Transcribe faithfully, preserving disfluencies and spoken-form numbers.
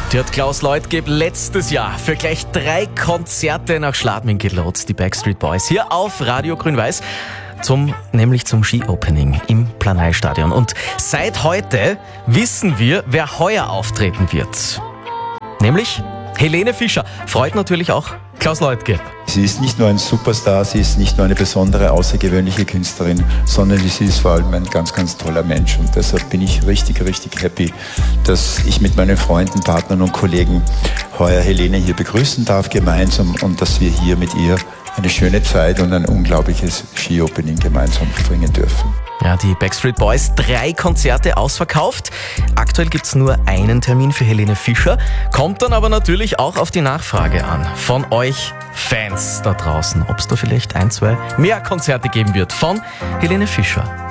Die hat Klaus Leutgeb letztes Jahr für gleich drei Konzerte nach Schladming gelotst, die Backstreet Boys, hier auf Radio Grün-Weiß, zum, nämlich zum Ski-Opening im Planei-Stadion. Und seit heute wissen wir, wer heuer auftreten wird. Nämlich Helene Fischer. Freut natürlich auch Klaus Leutgeb. Sie ist nicht nur ein Superstar, sie ist nicht nur eine besondere, außergewöhnliche Künstlerin, sondern sie ist vor allem ein ganz, ganz toller Mensch. Und deshalb bin ich richtig, richtig happy, dass ich mit meinen Freunden, Partnern und Kollegen heuer Helene hier begrüßen darf gemeinsam und dass wir hier mit ihr eine schöne Zeit und ein unglaubliches Ski-Opening gemeinsam verbringen dürfen. Ja, die Backstreet Boys, drei Konzerte ausverkauft. Aktuell gibt's nur einen Termin für Helene Fischer. Kommt dann aber natürlich auch auf die Nachfrage an von euch Fans da draußen, ob es da vielleicht ein, zwei mehr Konzerte geben wird von Helene Fischer.